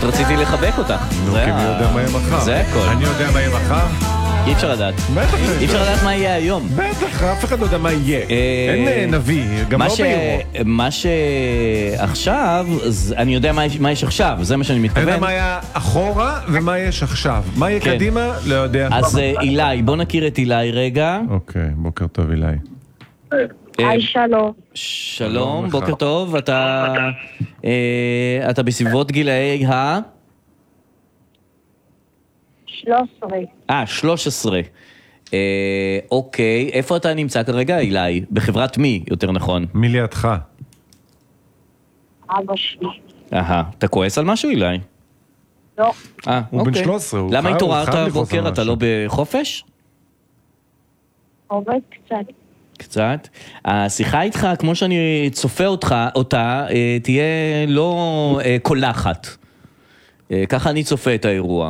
רציתי לחבק אותך. נו, כי מי יודע מה יהיה מחר. זה הכל. אני יודע מה יהיה מחר? אי אפשר לדעת. בטח. אי אפשר לדעת מה יהיה היום. בטח, אף אחד לא יודע מה יהיה. אין נביא, גם לא ביורו. מה שעכשיו, אני יודע מה יש עכשיו, זה מה שאני מתכוון. אני יודע מה היה אחורה ומה יש עכשיו. מה יהיה קדימה? לא יודע. אז אילי, בוא נכיר את אילי רגע. אוקיי, בוקר טוב אילי. היי, שלום. שלום, בוקר טוב. אתה בסביבות גילאי 13. 13. אוקיי, איפה אתה נמצא כרגע, אילי? בחברת מי, יותר נכון? מי לידך? אבא שלי. אתה כועס על משהו, אילי? לא. הוא בן 13. למה התעוררת בבוקר? אתה לא בחופש? עובד קצת. קצת. השיחה איתך, כמו שאני צופה אותה, תהיה לא קולחת. ככה אני צופה את האירוע.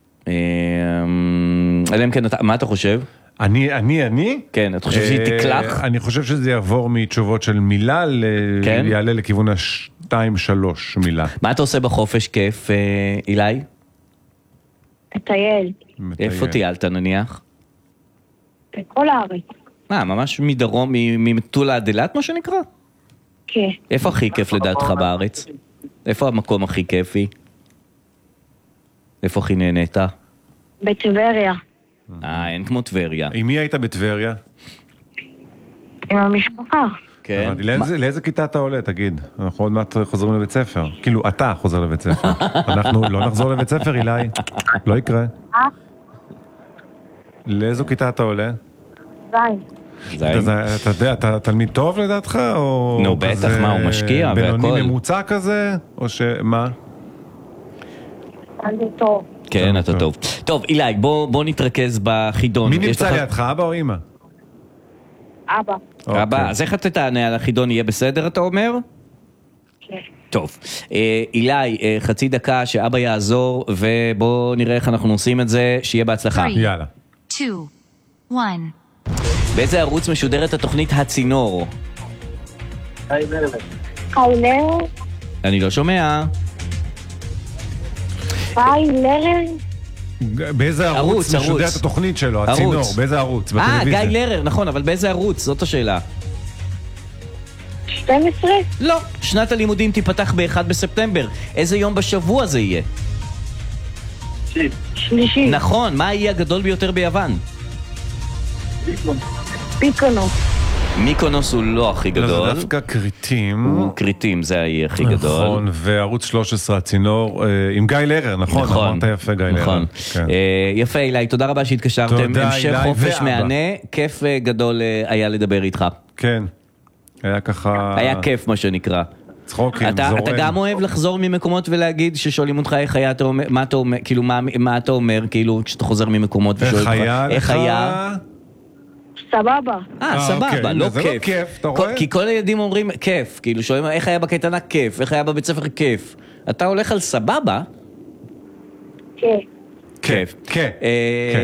אלא אם כן, מה אתה חושב? אני? כן, אתה חושב שהיא תקלח? אני חושב שזה יעבור מתשובות של מילה, יעלה לכיוון ה-2-3 מילה. מה אתה עושה בחופש כיף, אילי? מטייל. איפה טיילת נניח? בכל הארץ. ממש מדרום, ממטולה עד אילת מה שנקרא? כן. איפה הכי כיף לדעתך בארץ? איפה המקום הכי כיפי? איפה הכי נהנית? בטבריה. אין כמו טבריה. עם מי היית בטבריה? עם המשפחה. כן. לאיזה כיתה אתה עולה, תגיד? אנחנו עוד מעט חוזרים לבית ספר. כאילו, אתה חוזר לבית ספר. אנחנו לא נחזור לבית ספר, אילי. לא יקרה. לאיזו כיתה אתה עולה? זין. אתה יודע, אתה תלמיד טוב לדעתך? נו, בטח, מה, הוא משקיע והכל. בינוני ממוצע כזה? או שמה? אני טוב. כן, אתה טוב. טוב, אילי, בוא נתרכז בחידון. מי נמצא לידך, אבא או אמא? אבא. אבא, אז איך אתה תענה על החידון יהיה בסדר, אתה אומר? כן. טוב, אילי, חצי דקה שאבא יעזור, ובוא נראה איך אנחנו עושים את זה, שיהיה בהצלחה. יאללה. 2, 1. באיזה ערוץ משודרת התוכנית הצינור? קיילר. אני לא שומע. קיילר. באיזה ערוץ משודר את התוכנית שלו, הצינור? באיזה ערוץ? בטלוויזיה? גיא לרר, נכון, אבל באיזה ערוץ? זאת השאלה. 12? לא, שנת הלימודים תיפתח ב-1 בספטמבר. איזה יום בשבוע זה יהיה? שלישי. נכון, מה יהיה הגדול ביותר ביוון? פיקונוס. מיקונוס הוא לא הכי גדול. זה דווקא קריטים. קריטים, זה יהיה הכי גדול. נכון, וערוץ 13 הצינור, עם גיא לרר, נכון? אמרת יפה גיא לרר. נכון. יפה אילי, תודה רבה שהתקשרתם. המשך חופש מהנה, כיף גדול היה לדבר איתך. כן, היה ככה... היה כיף מה שנקרא. צחוקים, אתה גם אוהב לחזור ממקומות ולהגיד ששואלים אותך איך היה, מה אתה אומר, כאילו מה אתה אומר, כאילו כשאתה חוזר ממקומות ושואלים אותך איך היה? סבבה. סבבה, לא זה כיף. לא כיף, אתה רואה? כי כל הילדים אומרים כיף, כאילו שואלים איך היה בקייטנה כיף, איך היה בבית ספר כיף. אתה הולך על סבבה? כן. כיף. כן.